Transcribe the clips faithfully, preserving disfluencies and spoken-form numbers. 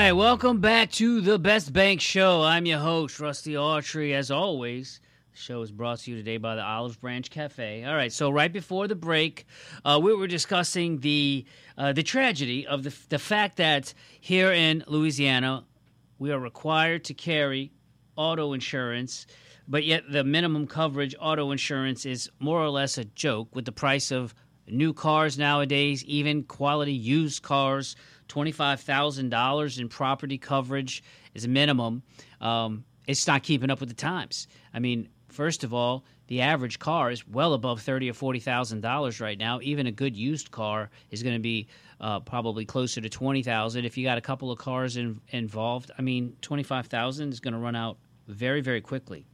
right, welcome back to the Best Bank Show. I'm your host, Rusty Autry. As always, the show is brought to you today by the Olive Branch Cafe. All right, so right before the break, uh, we were discussing the uh, the tragedy of the the fact that here in Louisiana, we are required to carry auto insurance, but yet the minimum coverage auto insurance is more or less a joke with the price of new cars nowadays, even quality used cars. twenty-five thousand dollars in property coverage is a minimum. Um, it's not keeping up with the times. I mean, first of all, the average car is well above thirty thousand dollars or forty thousand dollars right now. Even a good used car is going to be uh, probably closer to twenty thousand dollars. If you got a couple of cars in, involved, I mean, twenty-five thousand dollars is going to run out very, very quickly.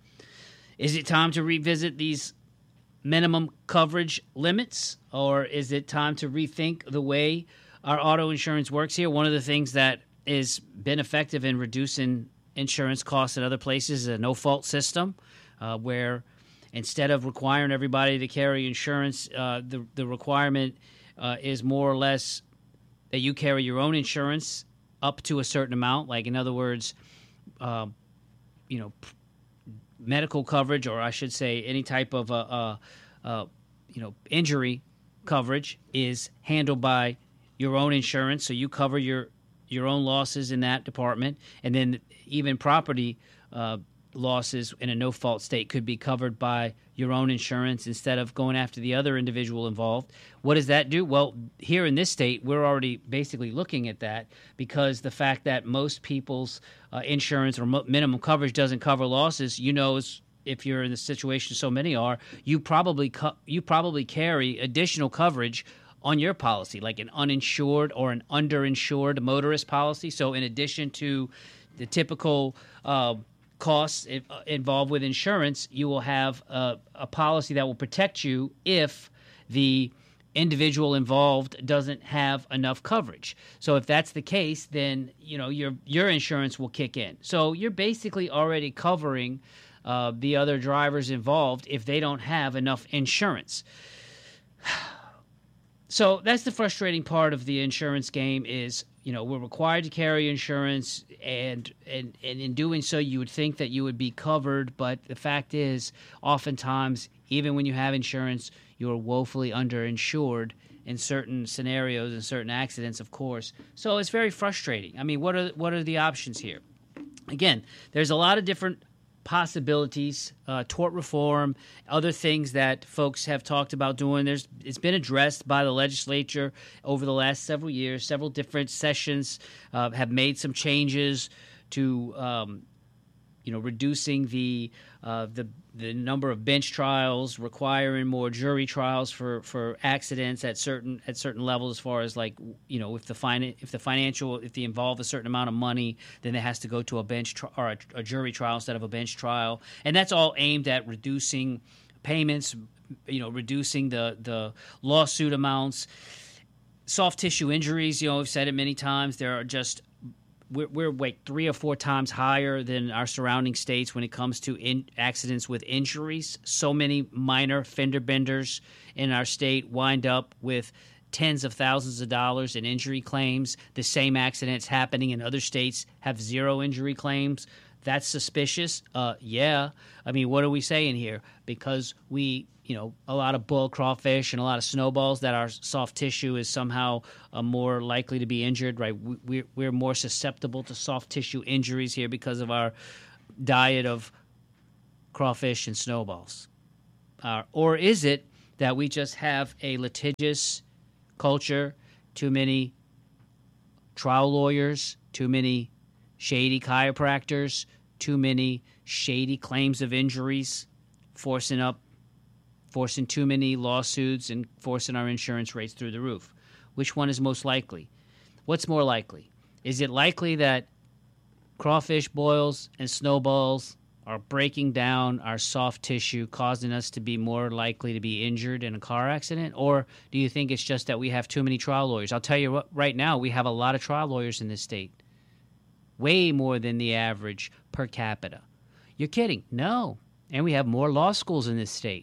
Is it time to revisit these minimum coverage limits, or is it time to rethink the way our auto insurance works here? One of the things that has been effective in reducing insurance costs in other places is a no-fault system, uh, where instead of requiring everybody to carry insurance, uh, the, the requirement uh, is more or less that you carry your own insurance up to a certain amount. Like, in other words, uh, you know, medical coverage, or I should say any type of, uh, uh, uh, you know, injury coverage is handled by your own insurance, so you cover your your own losses in that department, and then even property uh, losses in a no-fault state could be covered by your own insurance instead of going after the other individual involved. What does that do? Well, here in this state, we're already basically looking at that, because the fact that most people's uh, insurance or mo- minimum coverage doesn't cover losses, you know, is, if you're in the situation so many are, you probably co- you probably carry additional coverage on your policy, like an uninsured or an underinsured motorist policy. So in addition to the typical uh, costs if, uh, involved with insurance, you will have a, a policy that will protect you if the individual involved doesn't have enough coverage. So if that's the case, then you know your your insurance will kick in. So you're basically already covering uh, the other drivers involved if they don't have enough insurance. So that's the frustrating part of the insurance game is, you know, we're required to carry insurance, and, and, and in doing so, you would think that you would be covered. But the fact is, oftentimes, even when you have insurance, you are woefully underinsured in certain scenarios and certain accidents, of course. So it's very frustrating. I mean, what are what are the options here? Again, there's a lot of different possibilities, uh, tort reform, other things that folks have talked about doing. There's it's been addressed by the legislature over the last several years. Several different sessions uh, have made some changes to, um, you know, reducing the uh, the the number of bench trials, requiring more jury trials for, for accidents at certain at certain levels. As far as, like, you know, if the fin- if the financial if they involve a certain amount of money, then it has to go to a bench tri- or a, a jury trial instead of a bench trial, and that's all aimed at reducing payments, you know, reducing the the lawsuit amounts. Soft tissue injuries, you know, I've said it many times. There are just We're, we're like three or four times higher than our surrounding states when it comes to in accidents with injuries. So many minor fender benders in our state wind up with tens of thousands of dollars in injury claims. The same accidents happening in other states have zero injury claims. That's suspicious. Uh, yeah. I mean, what are we saying here? Because we, you know, a lot of bull, crawfish, and a lot of snowballs, that our soft tissue is somehow uh, more likely to be injured, right? We, we're, we're more susceptible to soft tissue injuries here because of our diet of crawfish and snowballs. Uh, or is it that we just have a litigious culture, too many trial lawyers, too many shady chiropractors, too many shady claims of injuries, forcing up, forcing too many lawsuits and forcing our insurance rates through the roof? Which one is most likely? What's more likely? Is it likely that crawfish boils and snowballs are breaking down our soft tissue, causing us to be more likely to be injured in a car accident? Or do you think it's just that we have too many trial lawyers? I'll tell you what, right now, we have a lot of trial lawyers in this state. Way more than the average per capita. You're kidding. No. And we have more law schools in this state.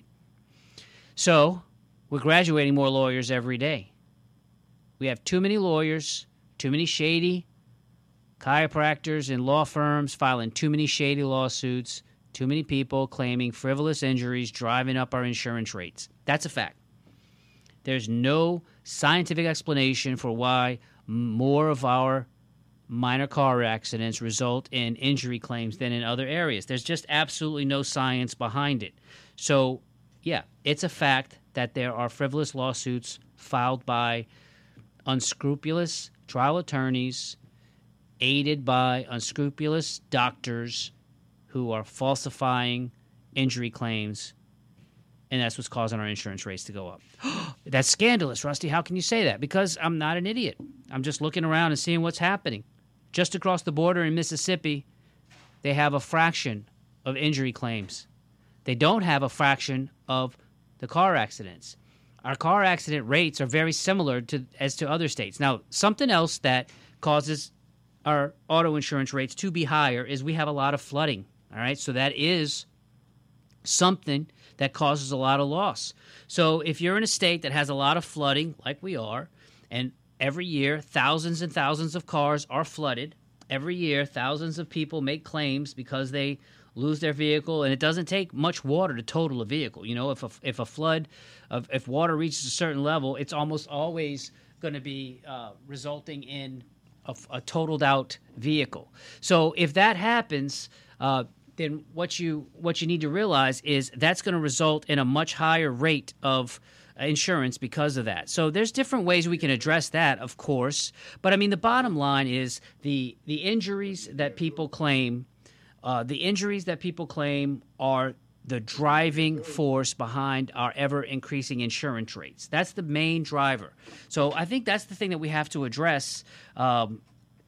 So we're graduating more lawyers every day. We have too many lawyers, too many shady chiropractors and law firms filing too many shady lawsuits, too many people claiming frivolous injuries driving up our insurance rates. That's a fact. There's no scientific explanation for why more of our minor car accidents result in injury claims than in other areas. There's just absolutely no science behind it. So, yeah, it's a fact that there are frivolous lawsuits filed by unscrupulous trial attorneys aided by unscrupulous doctors who are falsifying injury claims, and that's what's causing our insurance rates to go up. That's scandalous, Rusty. How can you say that? Because I'm not an idiot. I'm just looking around and seeing what's happening. Just across the border in Mississippi, they have a fraction of injury claims. They don't have a fraction of the car accidents. Our car accident rates are very similar to as to other states. Now, something else that causes our auto insurance rates to be higher is we have a lot of flooding. All right, so that is something that causes a lot of loss. So if you're in a state that has a lot of flooding, like we are, and every year thousands and thousands of cars are flooded, every year thousands of people make claims because they lose their vehicle, and it doesn't take much water to total a vehicle. You know, if a, if a flood, of if water reaches a certain level, it's almost always going to be uh, resulting in a, a totaled out vehicle. So if that happens, uh, then what you what you need to realize is that's going to result in a much higher rate of insurance because of that. So there's different ways we can address that, of course. But I mean, the bottom line is the the injuries that people claim, uh, the injuries that people claim are the driving force behind our ever increasing insurance rates. That's the main driver. So I think that's the thing that we have to address. Um,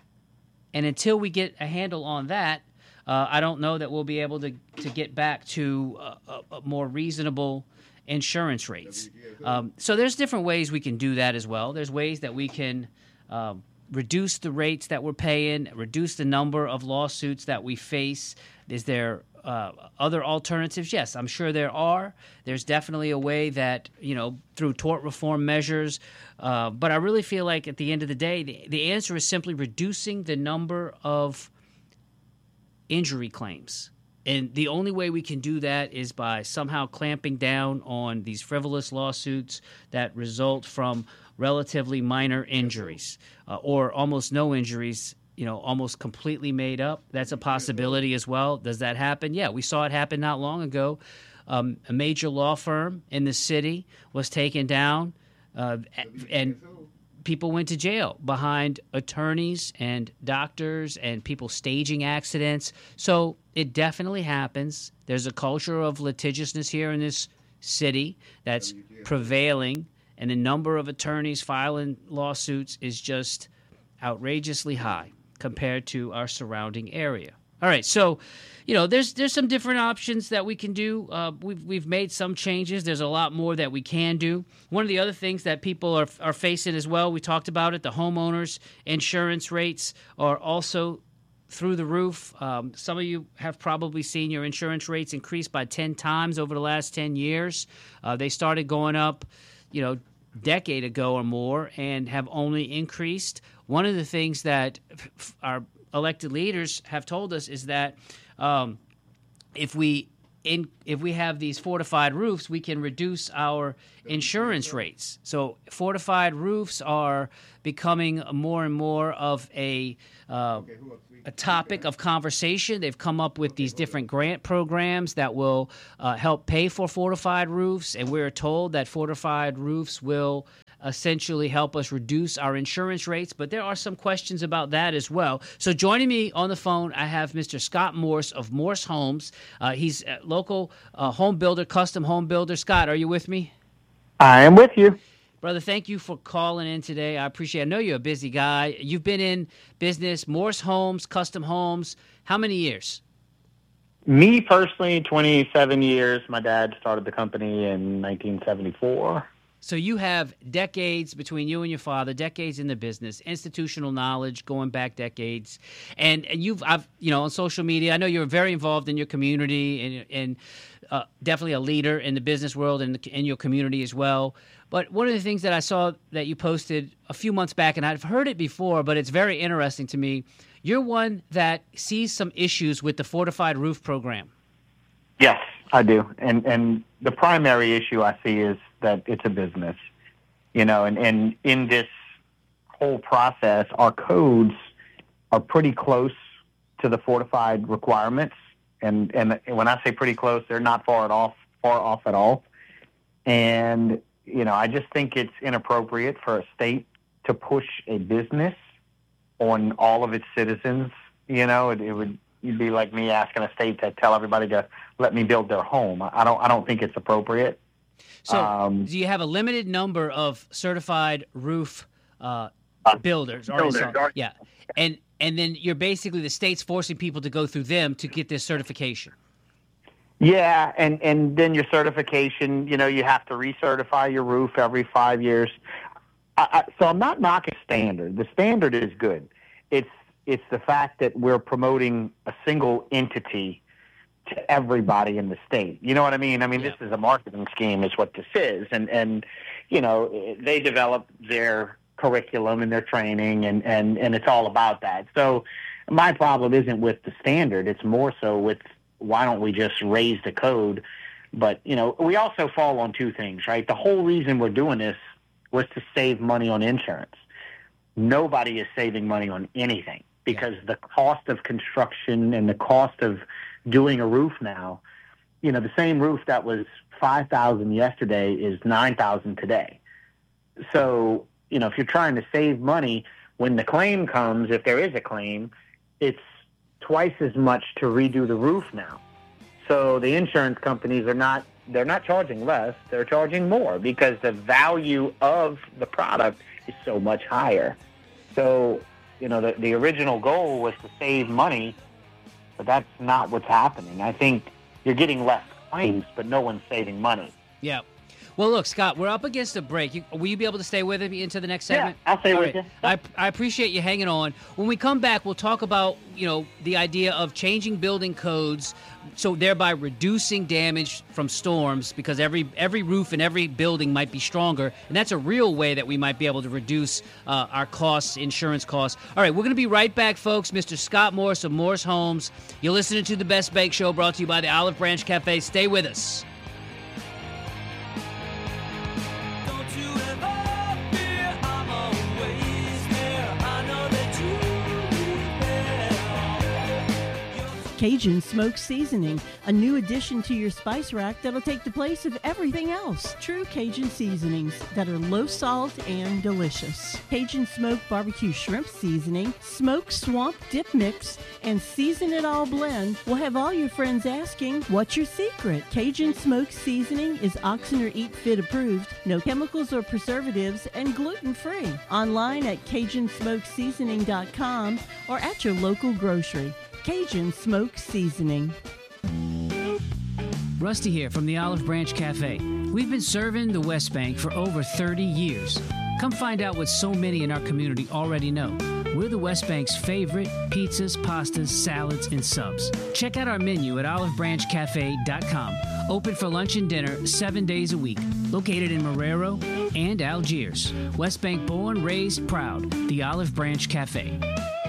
and until we get a handle on that, Uh, I don't know that we'll be able to, to get back to uh, a, a more reasonable insurance rates. Um, so there's different ways we can do that as well. There's ways that we can um, reduce the rates that we're paying, reduce the number of lawsuits that we face. Is there uh, other alternatives? Yes, I'm sure there are. There's definitely a way that, you know, through tort reform measures. Uh, but I really feel like at the end of the day, the, the answer is simply reducing the number of injury claims. And the only way we can do that is by somehow clamping down on these frivolous lawsuits that result from relatively minor injuries uh, or almost no injuries, you know, almost completely made up. That's a possibility as well. Does that happen? Yeah, we saw it happen not long ago. Um, a major law firm in the city was taken down uh, and people went to jail behind attorneys and doctors and people staging accidents. So it definitely happens. There's a culture of litigiousness here in this city that's prevailing, and the number of attorneys filing lawsuits is just outrageously high compared to our surrounding area. All right, so, you know, there's there's some different options that we can do. Uh, we've we've made some changes. There's a lot more that we can do. One of the other things that people are are facing as well, we talked about it, the homeowners insurance rates are also through the roof. Um, some of you have probably seen your insurance rates increase by ten times over the last ten years. Uh, they started going up, you know, decade ago or more and have only increased. One of the things that f- our elected leaders have told us is that um, if we in if we have these fortified roofs, we can reduce our insurance rates. So fortified roofs are becoming more and more of a uh, a topic of conversation. They've come up with these different grant programs that will uh, help pay for fortified roofs, and we're told that fortified roofs will essentially help us reduce our insurance rates, but there are some questions about that as well. So joining me on the phone, I have Mister Scott Morse of Morse Homes. Uh, he's a local uh, home builder, custom home builder. Scott, are you with me? I am with you. Brother, thank you for calling in today. I appreciate it. I know you're a busy guy. You've been in business, Morse Homes, custom homes. How many years? Me personally, twenty-seven years. My dad started the company in nineteen seventy-four. So you have decades between you and your father, decades in the business, institutional knowledge going back decades, and and you've I've you know on social media. I know you're very involved in your community and and uh, definitely a leader in the business world and in your community as well. But one of the things that I saw that you posted a few months back, and I've heard it before, but it's very interesting to me. You're one that sees some issues with the fortified roof program. Yes, I do. And and the primary issue I see is that it's a business. You know, and, and in this whole process, our codes are pretty close to the fortified requirements. And, and when I say pretty close, they're not far at all, far off at all. And, you know, I just think it's inappropriate for a state to push a business on all of its citizens. You know, it, it would you'd be like me asking a state to tell everybody to let me build their home. I don't I don't think it's appropriate. So um, do you have a limited number of certified roof uh, builders? Or builders, install- yeah. And and then you're basically the state's forcing people to go through them to get this certification. Yeah, and, and then your certification, you know, you have to recertify your roof every five years. I, I, so I'm not knocking standard. The standard is good. It's it's the fact that we're promoting a single entity to everybody in the state. You know what I mean? I mean, yeah. This is a marketing scheme is what this is. And, and you know, they develop their curriculum and their training, and, and, and it's all about that. So my problem isn't with the standard. It's more so with why don't we just raise the code? But, you know, we also fall on two things, right? The whole reason we're doing this was to save money on insurance. Nobody is saving money on anything because yeah. the cost of construction and the cost of doing a roof now, you know, the same roof that was five thousand dollars yesterday is nine thousand dollars today. So, you know, if you're trying to save money, when the claim comes, if there is a claim, it's twice as much to redo the roof now. So the insurance companies are not, they're not charging less, they're charging more because the value of the product is so much higher. So, you know, the, the original goal was to save money, but that's not what's happening. I think you're getting less claims, but no one's saving money. Yeah. Well, look, Scott, we're up against a break. You, will you be able to stay with me into the next segment? Yeah, I'll stay All with right. you. I, I appreciate you hanging on. When we come back, we'll talk about, you know, the idea of changing building codes, so thereby reducing damage from storms, because every every roof and every building might be stronger, and that's a real way that we might be able to reduce uh, our costs, insurance costs. All right, we're going to be right back, folks. Mister Scott Morse of Morse Homes. You're listening to The Best Bake Show, brought to you by the Olive Branch Cafe. Stay with us. Cajun Smoke Seasoning, a new addition to your spice rack that'll take the place of everything else. True Cajun seasonings that are low salt and delicious. Cajun Smoke Barbecue Shrimp Seasoning, Smoke Swamp Dip Mix, and Season It All Blend will have all your friends asking, what's your secret? Cajun Smoke Seasoning is Oxener Eat Fit approved, no chemicals or preservatives, and gluten-free. Online at Cajun Smoke Seasoning dot com or at your local grocery. Cajun Smoke Seasoning. Rusty here from the Olive Branch Cafe. We've been serving the West Bank for over thirty years. Come find out what so many in our community already know. We're the West Bank's favorite pizzas, pastas, salads, and subs. Check out our menu at olive branch cafe dot com. Open for lunch and dinner seven days a week. Located in Marrero and Algiers. West Bank born, raised, proud. The Olive Branch Cafe.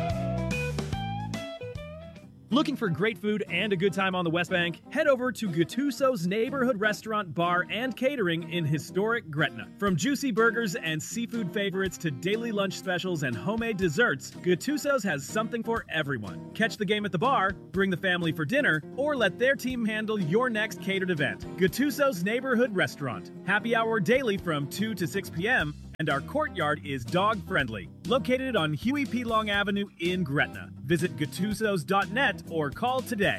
Looking for great food and a good time on the West Bank? Head over to Gattuso's Neighborhood Restaurant, Bar, and Catering in historic Gretna. From juicy burgers and seafood favorites to daily lunch specials and homemade desserts, Gattuso's has something for everyone. Catch the game at the bar, bring the family for dinner, or let their team handle your next catered event. Gattuso's Neighborhood Restaurant. Happy hour daily from two to six p.m., and our courtyard is dog-friendly. Located on Huey P. Long Avenue in Gretna. Visit gattusos dot net or call today.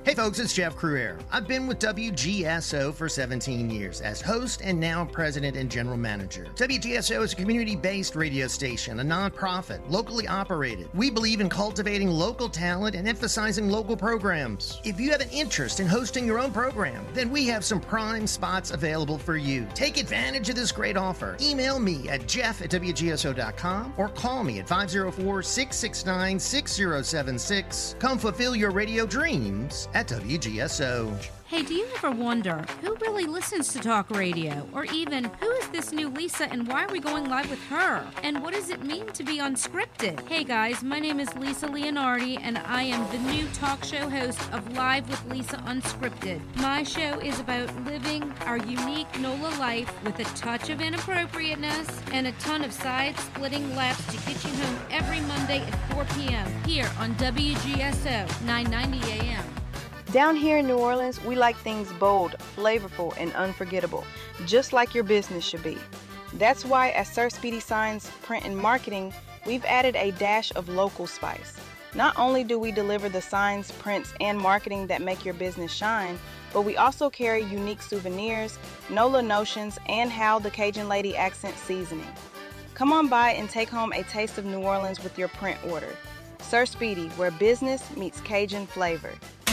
Hey folks, it's Jeff Cruere. I've been with W G S O for seventeen years as host and now president and general manager. W G S O is a community-based radio station, a nonprofit, locally operated. We believe in cultivating local talent and emphasizing local programs. If you have an interest in hosting your own program, then we have some prime spots available for you. Take advantage of this great offer. Email me at jeff at w g s o dot com or call me at five oh four, six six nine, six oh seven six. Come fulfill your radio dreams at W G S O. Hey, do you ever wonder who really listens to talk radio? Or even, who is this new Lisa and why are we going live with her? And what does it mean to be unscripted? Hey guys, my name is Lisa Leonardi and I am the new talk show host of Live with Lisa Unscripted. My show is about living our unique NOLA life with a touch of inappropriateness and a ton of side-splitting laughs to get you home every Monday at four p.m. here on W G S O nine ninety A M. Down here in New Orleans, we like things bold, flavorful, and unforgettable, just like your business should be. That's why at Sir Speedy Signs Print and Marketing, we've added a dash of local spice. Not only do we deliver the signs, prints, and marketing that make your business shine, but we also carry unique souvenirs, NOLA notions, and How the Cajun Lady accent seasoning. Come on by and take home a taste of New Orleans with your print order. Sir Speedy, where business meets Cajun flavor.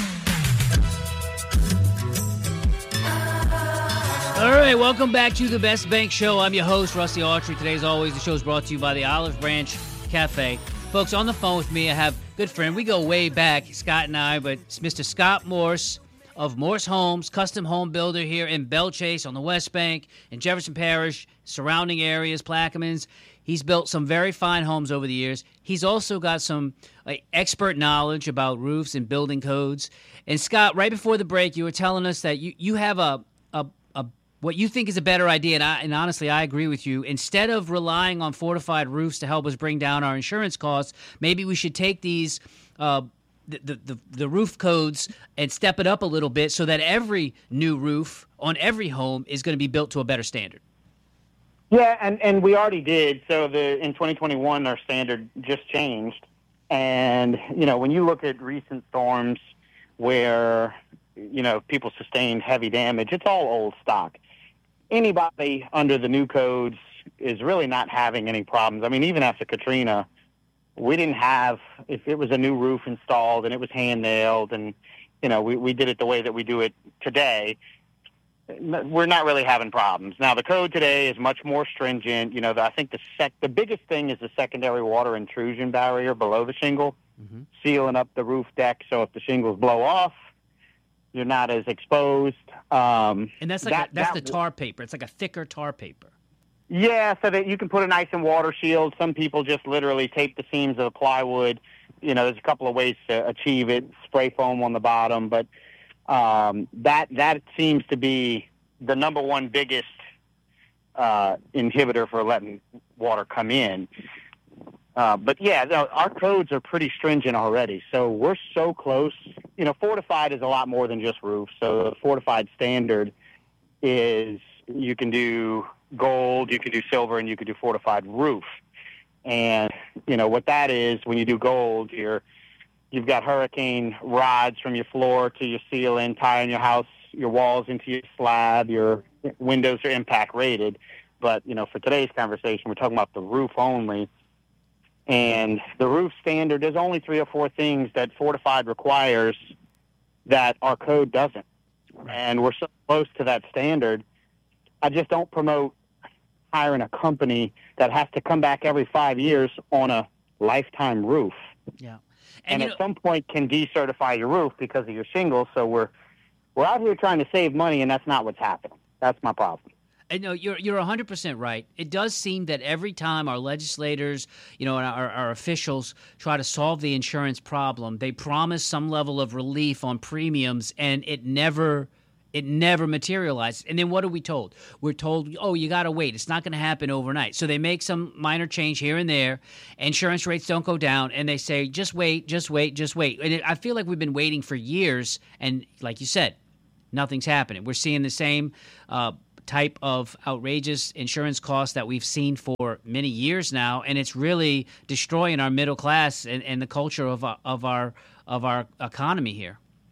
All right, welcome back to the Best Bank Show. I'm your host, Rusty Autry. Today, as always, the show is brought to you by the Olive Branch Cafe. Folks, on the phone with me, I have a good friend. We go way back, Scott and I, but it's Mister Scott Morse of Morse Homes, custom home builder here in Belle Chase on the West Bank, in Jefferson Parish, surrounding areas, Plaquemines. He's built some very fine homes over the years. He's also got some uh, expert knowledge about roofs and building codes. And Scott, right before the break, you were telling us that you, you have a, a what you think is a better idea, and, I, and honestly, I agree with you. Instead of relying on fortified roofs to help us bring down our insurance costs, maybe we should take these uh, the, the the roof codes and step it up a little bit so that every new roof on every home is going to be built to a better standard. Yeah, and, and we already did. So the in twenty twenty-one, our standard just changed. And, you know, when you look at recent storms where, you know, people sustained heavy damage, it's all old stock. Anybody under the new codes is really not having any problems. I mean, even after Katrina, we didn't have, if it was a new roof installed and it was hand nailed and, you know, we, we did it the way that we do it today, we're not really having problems. Now, the code today is much more stringent. You know, the, I think the sec, the biggest thing is the secondary water intrusion barrier below the shingle, mm-hmm. sealing up the roof deck so if the shingles blow off, you're not as exposed. Um, and that's like that, a, that's that, the tar paper. It's like a thicker tar paper. Yeah, so that you can put an ice and water shield. Some people just literally tape the seams of the plywood. You know, there's a couple of ways to achieve it. Spray foam on the bottom, but um, that that seems to be the number one biggest uh, inhibitor for letting water come in. Uh, but yeah, no, our codes are pretty stringent already, so we're so close. You know, fortified is a lot more than just roofs. So the fortified standard is you can do gold, you can do silver, and you can do fortified roof. And you know what that is? When you do gold, you're you've got hurricane rods from your floor to your ceiling, tying your house, your walls into your slab. Your windows are impact rated. But you know, for today's conversation, we're talking about the roof only. And the roof standard, there's only three or four things that fortified requires that our code doesn't. And we're so close to that standard. I just don't promote hiring a company that has to come back every five years on a lifetime roof. Yeah. And, And, at you know, some point can decertify your roof because of your shingles. So we're we're out here trying to save money, and that's not what's happening. That's my problem. I know you're you're one hundred percent right. It does seem that every time our legislators, you know, and our, our officials try to solve the insurance problem, they promise some level of relief on premiums, and it never it never materializes. And then what are we told? We're told, oh, you got to wait. It's not going to happen overnight. So they make some minor change here and there. Insurance rates don't go down, and they say, just wait, just wait, just wait. And it, I feel like we've been waiting for years, and like you said, nothing's happening. We're seeing the same uh, type of outrageous insurance costs that we've seen for many years now, and it's really destroying our middle class and, and the culture of our, of our of our economy here.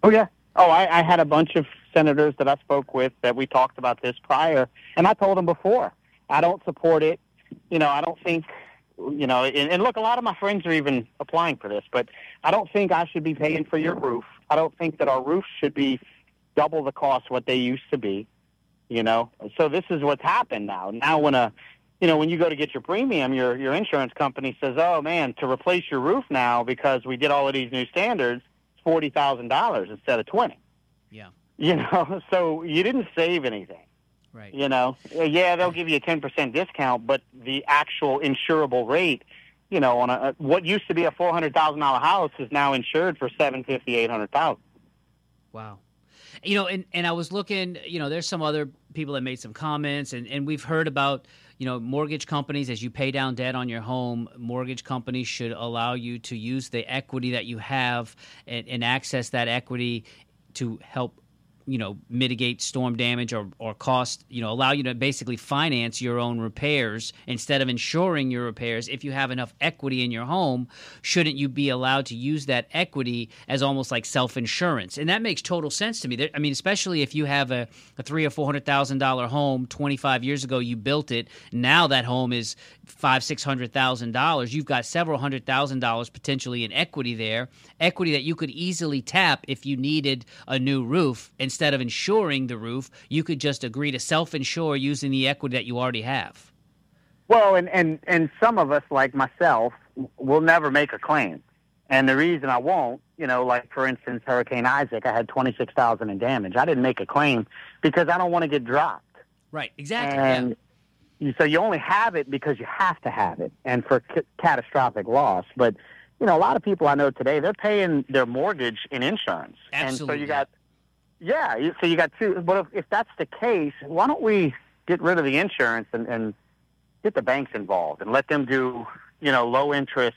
Oh, yeah. Oh, I, I had a bunch of senators that I spoke with that we talked about this prior, and I told them before, I don't support it. You know, I don't think, you know, and, and look, a lot of my friends are even applying for this, but I don't think I should be paying for your roof. I don't think that our roofs should be double the cost what they used to be, you know. So this is what's happened now. Now when a, you know, when you go to get your premium, your your insurance company says, oh, man, to replace your roof now because we did all of these new standards, it's forty thousand dollars instead of twenty. Yeah. You know, so you didn't save anything. Right. You know, yeah, they'll give you a ten percent discount, but the actual insurable rate, you know, on a what used to be a four hundred thousand dollars house is now insured for seven hundred fifty thousand dollars, eight hundred thousand dollars. Wow. You know, and, and I was looking, you know, there's some other people that made some comments, and, and we've heard about, you know, mortgage companies, as you pay down debt on your home, mortgage companies should allow you to use the equity that you have and, and access that equity to help, you know, mitigate storm damage or, or cost, you know, allow you to basically finance your own repairs instead of insuring your repairs. If you have enough equity in your home, shouldn't you be allowed to use that equity as almost like self-insurance? And that makes total sense to me. There, I mean, especially if you have a, a three or four hundred thousand dollar home, twenty-five years ago you built it. Now that home is five, six hundred thousand dollars. You've got several hundred thousand dollars potentially in equity there, equity that you could easily tap if you needed a new roof. And instead of insuring the roof, you could just agree to self-insure using the equity that you already have. Well, and, and, and some of us, like myself, will never make a claim. And the reason I won't, you know, like, for instance, Hurricane Isaac, I had twenty-six thousand dollars in damage. I didn't make a claim because I don't want to get dropped. Right, exactly. And yeah. So you only have it because you have to have it and for c- catastrophic loss. But, you know, a lot of people I know today, they're paying their mortgage in insurance. Absolutely. And so you got... Yeah, you, so you got two. But if, if that's the case, why don't we get rid of the insurance and, and get the banks involved and let them do, you know, low interest,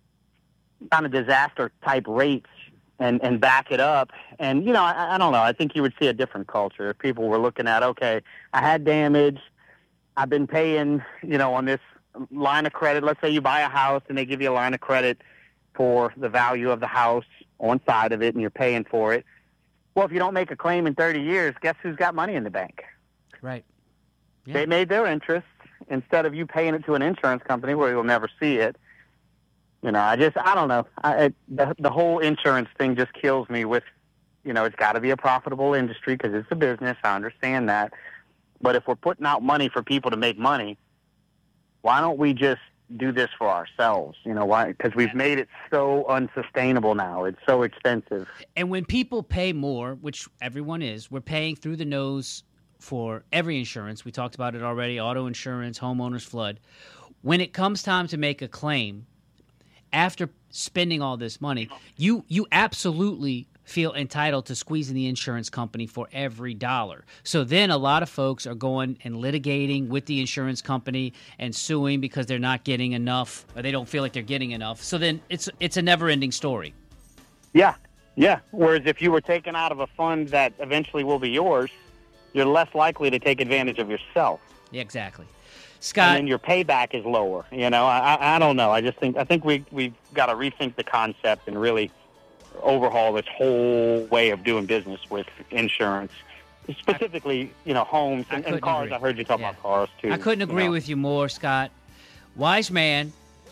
kind of disaster type rates and, and back it up. And, you know, I, I don't know. I think you would see a different culture if people were looking at, okay, I had damage. I've been paying, you know, on this line of credit. Let's say you buy a house and they give you a line of credit for the value of the house on side of it and you're paying for it. Well, if you don't make a claim in thirty years, guess who's got money in the bank? Right. Yeah. They made their interest instead of you paying it to an insurance company where you'll never see it. You know, I just, I don't know. I, it, the, the whole insurance thing just kills me with, you know, it's got to be a profitable industry because it's a business. I understand that. But if we're putting out money for people to make money, why don't we just do this for ourselves? You know, why? Because we've made it so unsustainable now. It's so expensive. And when people pay more, which everyone is, we're paying through the nose for every insurance. We talked about it already, auto insurance, homeowners, flood. When it comes time to make a claim, after spending all this money, you you absolutely feel entitled to squeezing the insurance company for every dollar. So then a lot of folks are going and litigating with the insurance company and suing because they're not getting enough or they don't feel like they're getting enough. So then it's it's a never-ending story. Yeah, yeah. Whereas if you were taken out of a fund that eventually will be yours, you're less likely to take advantage of yourself. Yeah, exactly. Scott, and then your payback is lower. You know, I, I, I don't know. I just think I think we we've got to rethink the concept and really overhaul this whole way of doing business with insurance, specifically, you know, homes and, and cars. Agree. I heard you talk yeah. about cars too. I couldn't agree you know? with you more, Scott. Wise man,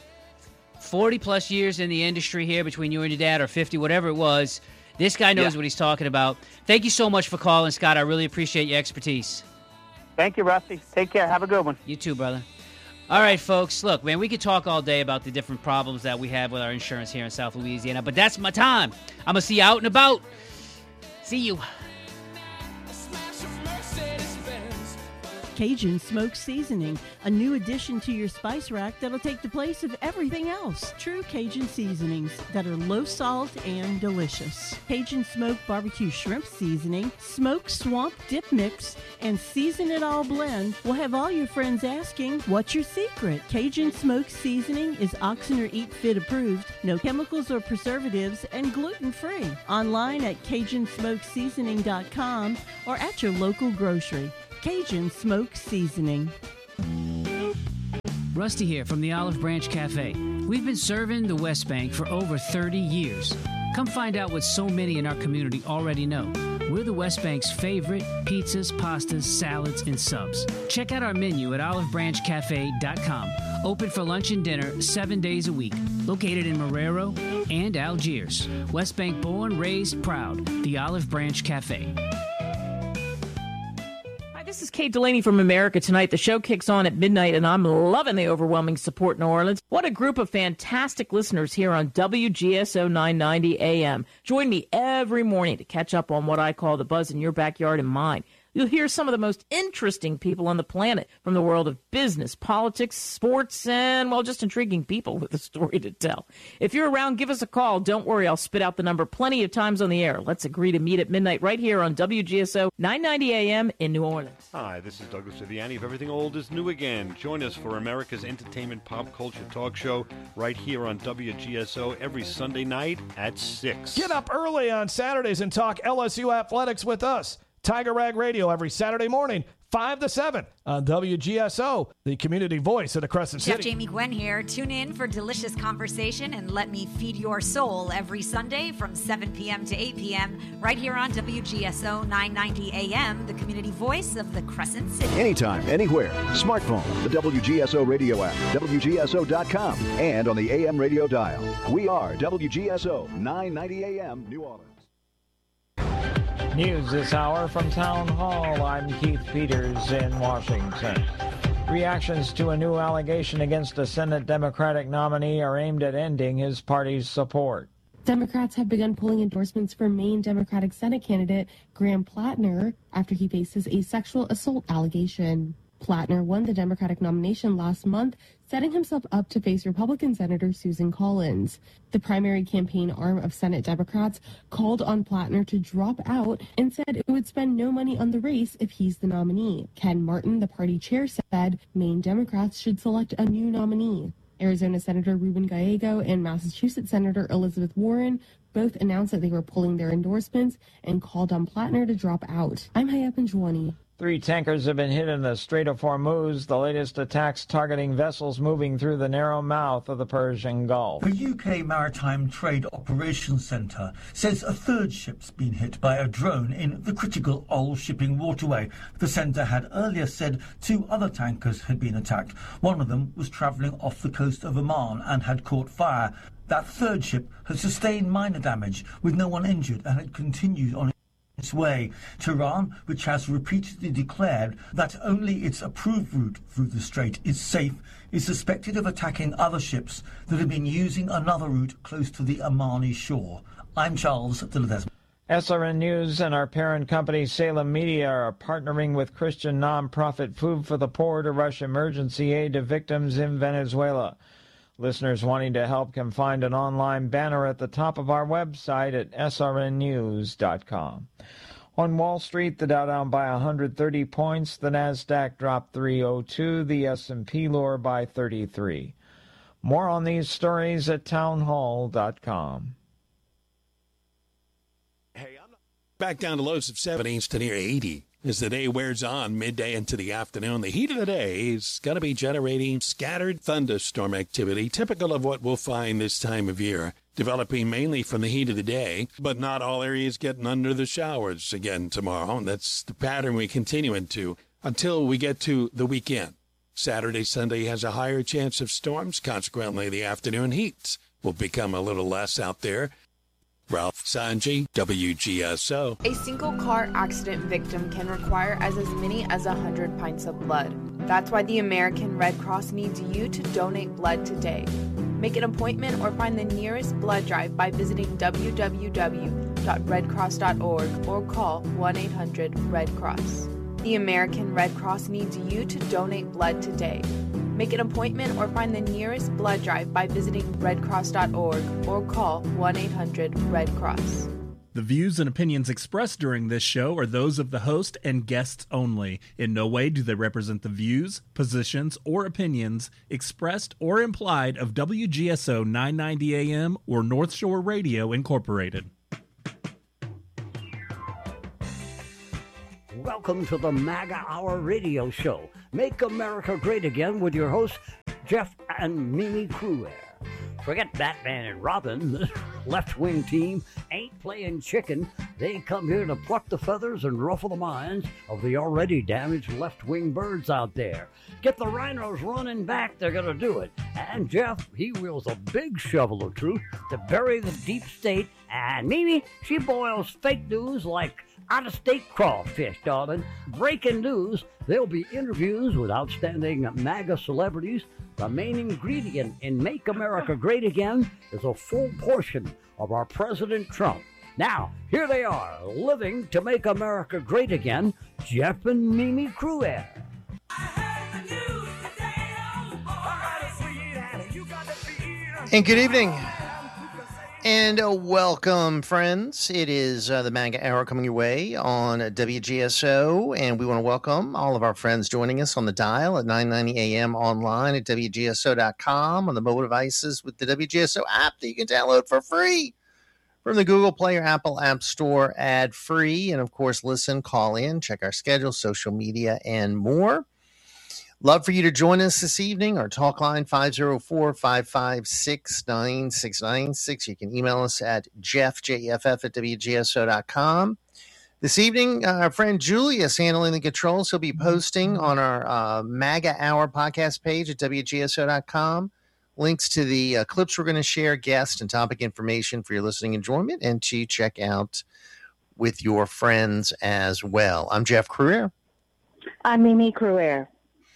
forty plus years in the industry here between you and your dad, or fifty, whatever it was. This guy knows yeah. what he's talking about. Thank you so much for calling, Scott. I really appreciate your expertise. Thank you, Rusty. Take care. Have a good one. You too, brother. All right, folks. Look, man, we could talk all day about the different problems that we have with our insurance here in South Louisiana, but that's my time. I'm going to see you out and about. See you. Cajun Smoke Seasoning, a new addition to your spice rack that'll take the place of everything else. True Cajun seasonings that are low salt and delicious. Cajun Smoke Barbecue Shrimp Seasoning, Smoke Swamp Dip Mix, and Season It All Blend will have all your friends asking, what's your secret? Cajun Smoke Seasoning is Oxener Eat Fit approved, no chemicals or preservatives, and gluten-free. Online at Cajun Smoke Seasoning dot com or at your local grocery. Cajun Smoke Seasoning. Rusty here from the Olive Branch Cafe. We've been serving the West Bank for over thirty years. Come find out what so many in our community already know. We're the West Bank's favorite pizzas, pastas, salads, and subs. Check out our menu at olive branch cafe dot com. Open for lunch and dinner seven days a week. Located in Marrero and Algiers. West Bank born, raised, proud. The Olive Branch Cafe. This is Kate Delaney from America Tonight. The show kicks on at midnight, and I'm loving the overwhelming support in New Orleans. What a group of fantastic listeners here on W G S O nine ninety A M. Join me every morning to catch up on what I call the buzz in your backyard and mine. You'll hear some of the most interesting people on the planet from the world of business, politics, sports, and, well, just intriguing people with a story to tell. If you're around, give us a call. Don't worry, I'll spit out the number plenty of times on the air. Let's agree to meet at midnight right here on W G S O nine ninety A M in New Orleans. Hi, this is Douglas Viviani of Everything Old is New Again. Join us for America's entertainment pop culture talk show right here on W G S O every Sunday night at six. Get up early on Saturdays and talk L S U athletics with us. Tiger Rag Radio every Saturday morning, five to seven on W G S O, the community voice of the Crescent Chef City. Jamie Gwen here. Tune in for delicious conversation and let me feed your soul every Sunday from seven p.m. to eight p.m. right here on W G S O nine ninety A M, the community voice of the Crescent City. Anytime, anywhere. Smartphone, the W G S O radio app, W G S O dot com, and on the A M radio dial. We are W G S O nine ninety A M, New Orleans. News this hour from Town Hall. I'm Keith Peters in Washington. Reactions to a new allegation against a Senate Democratic nominee are aimed at ending his party's support. Democrats have begun pulling endorsements for Maine Democratic Senate candidate Graham Plattner after he faces a sexual assault allegation. Plattner won the Democratic nomination last month, setting himself up to face Republican Senator Susan Collins. The primary campaign arm of Senate Democrats called on Plattner to drop out and said it would spend no money on the race if he's the nominee. Ken Martin, the party chair, said Maine Democrats should select a new nominee. Arizona Senator Ruben Gallego and Massachusetts Senator Elizabeth Warren both announced that they were pulling their endorsements and called on Plattner to drop out. I'm Hayat Benjwani. Three tankers have been hit in the Strait of Hormuz, the latest attacks targeting vessels moving through the narrow mouth of the Persian Gulf. The U K Maritime Trade Operations Centre says a third ship's been hit by a drone in the critical oil shipping waterway. The centre had earlier said two other tankers had been attacked. One of them was travelling off the coast of Oman and had caught fire. That third ship had sustained minor damage, with no one injured, and had continued on its way. Tehran, which has repeatedly declared that only its approved route through the strait is safe, is suspected of attacking other ships that have been using another route close to the Omani shore. I'm Charles de Ledesma. S R N News and our parent company Salem Media are partnering with Christian nonprofit Food for the Poor to rush emergency aid to victims in Venezuela. Listeners wanting to help can find an online banner at the top of our website at S R N news dot com. On Wall Street, the Dow down by one hundred thirty points, the Nasdaq dropped three oh two, the S and P lower by thirty-three. More on these stories at town hall dot com. Hey, I'm back down to lows of seventies to near eighty. As the day wears on, midday into the afternoon, the heat of the day is going to be generating scattered thunderstorm activity, typical of what we'll find this time of year, developing mainly from the heat of the day, but not all areas getting under the showers again tomorrow. And that's the pattern we continue into until we get to the weekend. Saturday, Sunday has a higher chance of storms. Consequently, the afternoon heat will become a little less out there. Ralph Sanji, W G S O. A single car accident victim can require as, as many as one hundred pints of blood. That's why the American Red Cross needs you to donate blood today. Make an appointment or find the nearest blood drive by visiting w w w dot red cross dot org or call one eight hundred red cross. The American Red Cross needs you to donate blood today. Make an appointment or find the nearest blood drive by visiting red cross dot org or call one eight hundred red cross. The views and opinions expressed during this show are those of the host and guests only. In no way do they represent the views, positions, or opinions expressed or implied of W G S O nine ninety A M or North Shore Radio, Incorporated. Welcome to the MAGA Hour radio show. Make America Great Again with your hosts, Jeff and Mimi Cruer. Forget Batman and Robin. This left-wing team ain't playing chicken. They come here to pluck the feathers and ruffle the minds of the already damaged left-wing birds out there. Get the rhinos running back, they're going to do it. And Jeff, he wields a big shovel of truth to bury the deep state. And Mimi, she boils fake news like out-of-state crawfish, darling. Breaking news, there'll be interviews with outstanding MAGA celebrities. The main ingredient in Make America Great Again is a full portion of our President Trump. Now, here they are, living to make America great again, Jeff and Mimi Cruer. And good evening. And uh, welcome, friends. It is uh, the MAGA Hour coming your way on W G S O, and we want to welcome all of our friends joining us on the dial at nine ninety a.m. online at W G S O dot com on the mobile devices with the W G S O app that you can download for free from the Google Play or Apple App Store ad-free. And, of course, listen, call in, check our schedule, social media, and more. Love for you to join us this evening. Our talk line, five oh four, five five six, nine six nine six. You can email us at jeff, J E F F, at W G S O dot com. This evening, uh, our friend Julius handling the controls. He'll be posting on our uh, MAGA Hour podcast page at W G S O dot com. Links to the uh, clips we're going to share, guest and topic information for your listening enjoyment, and to check out with your friends as well. I'm Jeff Cruer. I'm Mimi Cruer.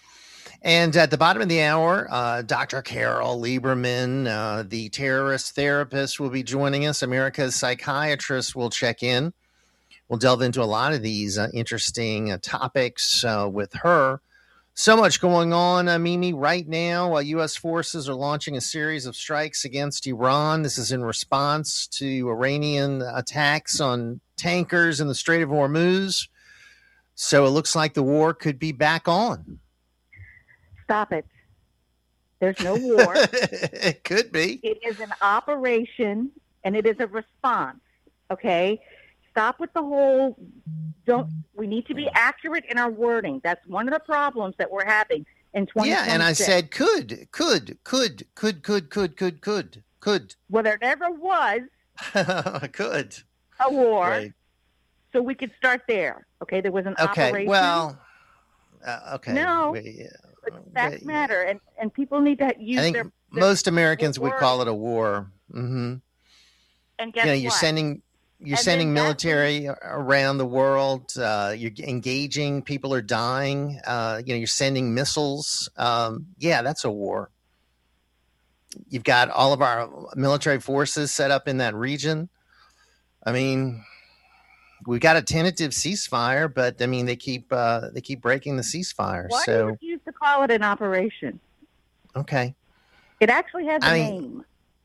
And at the bottom of the hour, uh, Doctor Carol Lieberman, uh, the terrorist therapist, will be joining us. America's psychiatrist will check in. We'll delve into a lot of these uh, interesting uh, topics uh, with her. So much going on, uh, Mimi, right now. While U S forces are launching a series of strikes against Iran. This is in response to Iranian attacks on tankers in the Strait of Hormuz. So it looks like the war could be back on. Stop it. There's no war. It could be. It is an operation, and it is a response, okay? Stop with the whole, don't, we need to be accurate in our wording. That's one of the problems that we're having in twenty twenty-six. Yeah, and I said could, could, could, could, could, could, could, could, could. Well, there never was could. a war, right. So we could start there, okay? There was an okay, operation. well, uh, okay. No. We, uh, But facts matter, and, and people need to use I think their, their most Americans their would word. call it a war. Mm-hmm. And guess you know, you're what? sending you're And sending then that's- military around the world. Uh, you're engaging. People are dying. Uh, you know, you're sending missiles. Um, yeah, that's a war. You've got all of our military forces set up in that region. I mean, we've got a tentative ceasefire, but I mean, they keep uh, they keep breaking the ceasefire. Why so do you refuse to call it an operation? okay, It actually has a I mean- name.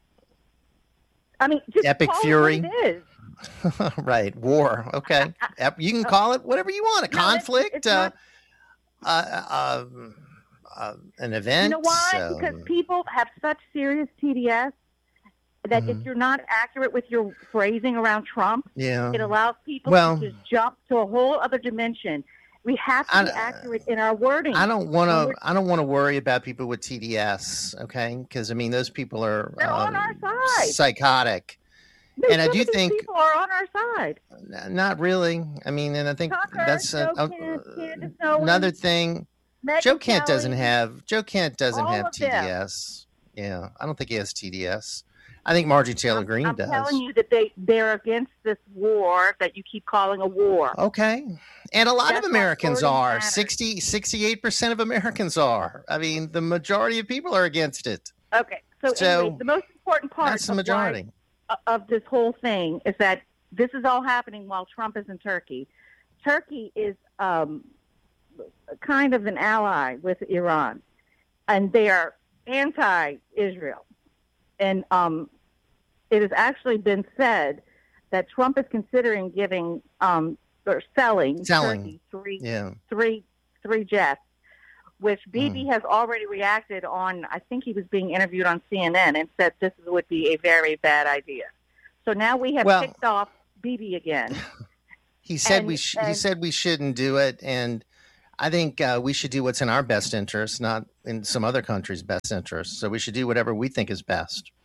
I mean, just Epic call Fury. it what it is. right, war. Okay, Ep- you can call it whatever you want. A No, it's- conflict, it's uh, not- uh, uh, uh, an event. You know why? um, Because people have such serious T D S that Mhm. if you're not accurate with your phrasing around Trump, Yeah. it allows people Well- to just jump to a whole other dimension. We have to I- be accurate in our wording. I don't want When to. we're- I don't want to worry about people with T D S. Okay, because I mean those people are They're on um, our side. psychotic, No, and I some do of these think people are on our side. n- not really. I mean, and I think Tucker, that's a, Joe a- Kent, Candace Owens, another thing. Megyn Joe Kent doesn't Kelly, have. Joe Kent doesn't all have of T D S. Yeah, I don't think he has T D S. I think Margie Taylor Greene I'm does. telling you that they they're against this war that you keep calling a war. Okay. And a lot That's of why Americans wording are. matters. sixty, sixty-eight percent of Americans are. I mean, the majority of people are against it. Okay, so, So, anyway, the most important part That's the of, majority. why, of this whole thing is that this is all happening while Trump is in Turkey. Turkey is um, kind of an ally with Iran, and they are anti-Israel. And um, it has actually been said that Trump is considering giving um, or selling, Selling. Turkey three, Yeah. three, three jets, which Bibi has already reacted on. I think he was being interviewed on C N N and said this would be a very bad idea. So now we have Well- picked off Bibi again. He said And- we sh- he and- said we shouldn't do it, and I think uh, we should do what's in our best interest, not in some other country's best interest. So we should do whatever we think is best.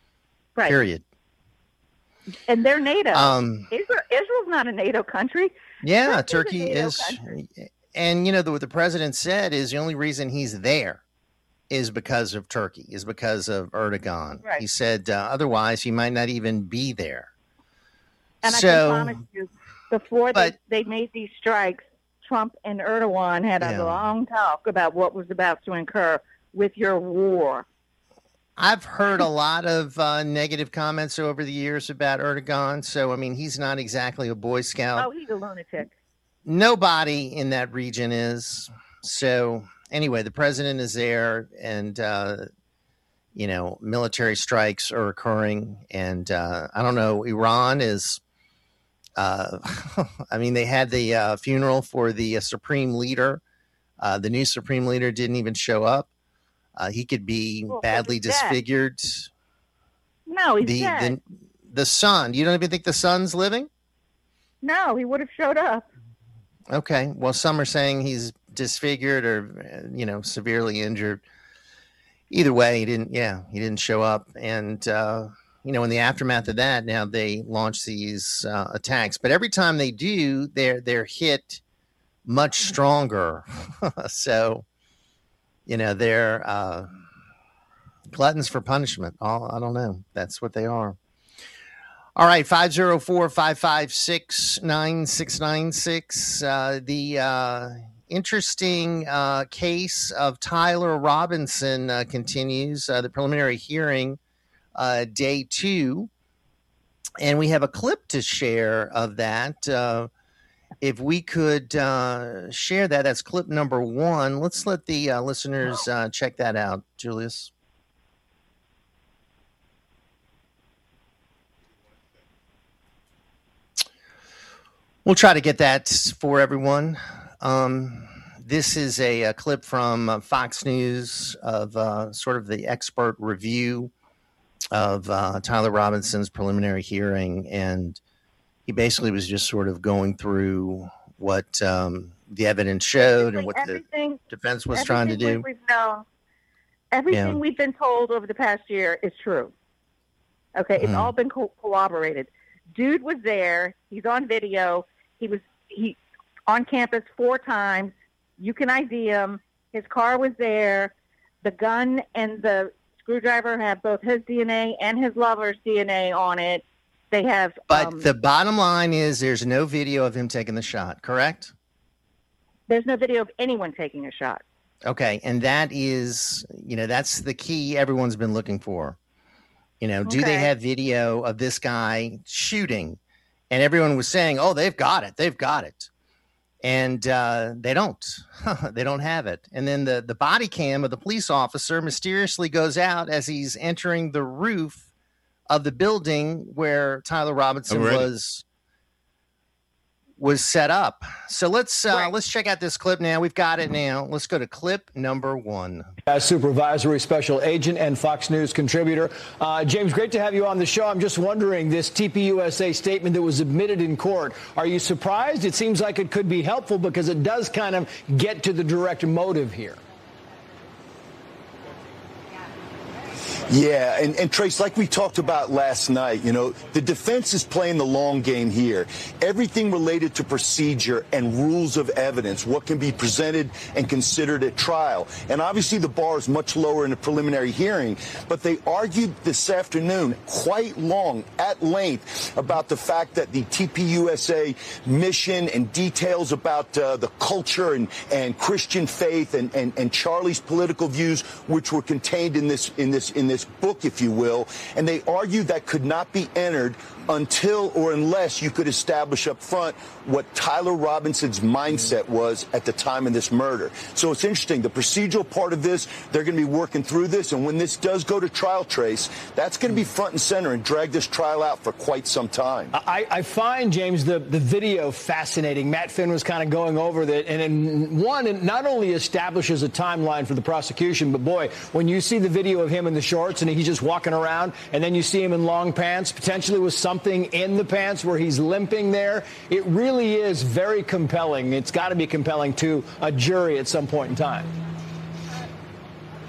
Right. Period. And they're NATO. Um, Israel, Israel's not a NATO country. Yeah, Turkey's Turkey a NATO is. country. And, you know, the, what the president said is the only reason he's there is because of Turkey, is because of Erdogan. Right. He said uh, otherwise he might not even be there. And so, I can promise you, before but, they, they made these strikes, Trump and Erdogan had a Yeah. long talk about what was about to incur with your war. I've heard a lot of uh, negative comments over the years about Erdogan. So, I mean, he's not exactly a Boy Scout. Oh, he's a lunatic. Nobody in that region is. So, anyway, the president is there, and, uh, you know, military strikes are occurring. And uh, I don't know, Iran is, uh, I mean, they had the uh, funeral for the uh, supreme leader. Uh, the new supreme leader didn't even show up. Uh, he could be Well, badly he's dead. disfigured. No, he's The, dead. the the son. You don't even think the son's living? No, he would have showed up. Okay. Well, some are saying he's disfigured or, uh, you know, severely injured. Either way, he didn't. Yeah, he didn't show up. And uh, you know, in the aftermath of that, now they launch these uh, attacks. But every time they do, they're they're hit much stronger. So, you know, they're uh, gluttons for punishment. All I don't know. That's what they are. All right, five oh four, five five six, nine six nine six. Uh, the uh, interesting uh, case of Tyler Robinson uh, continues, uh, the preliminary hearing, uh, day two. And we have a clip to share of that. Uh, if we could uh, share that, that's clip number one. Let's let the uh, listeners uh, check that out, Julius. We'll try to get that for everyone. Um, this is a, a clip from uh, Fox News of uh, sort of the expert review of uh, Tyler Robinson's preliminary hearing. And he basically was just sort of going through what um, the evidence showed and what the defense was trying to do. We've known, everything Yeah. we've been told over the past year is true. Okay, it's Mhm. all been co- corroborated. Dude was there. He's on video. He was he on campus four times. You can I D him. His car was there. The gun and the screwdriver have both his D N A and his lover's D N A on it. They have. But um, the bottom line is there's no video of him taking the shot, correct? there's no video of anyone taking a shot. Okay, and that is, you know, that's the key everyone's been looking for. You know, do they Okay. have video of this guy shooting? And everyone was saying, oh, they've got it. They've got it. And uh, they don't. They don't have it. And then the, the body cam of the police officer mysteriously goes out as he's entering the roof of the building where Tyler Robinson I'm ready. was was set up. So let's uh, let's check out this clip now. We've got it now. Let's go to clip number one. As supervisory special agent and Fox News contributor. Uh, James, great to have you on the show. I'm just wondering, this T P U S A statement that was admitted in court, are you surprised? It seems like it could be helpful because it does kind of get to the direct motive here. Yeah, and, and Trace, like we talked about last night, you know, the defense is playing the long game here. Everything related to procedure and rules of evidence, what can be presented and considered at trial. And obviously the bar is much lower in a preliminary hearing, but they argued this afternoon quite long, at length, about the fact that the T P U S A mission and details about uh, the culture and, and Christian faith and, and, and Charlie's political views, which were contained in this in this in this book, if you will, and they argued that could not be entered until or unless you could establish up front what Tyler Robinson's mindset was at the time of this murder. So it's interesting. The procedural part of this, they're going to be working through this, and when this does go to trial, Trace, that's going to be front and center and drag this trial out for quite some time. I, I find, James, the, the video fascinating. Matt Finn was kind of going over that. And in one, it not only establishes a timeline for the prosecution, but boy, when you see the video of him in the shorts and he's just walking around, and then you see him in long pants, potentially with something in the pants where he's limping there, it really is very compelling. It's got to be compelling to a jury at some point in time.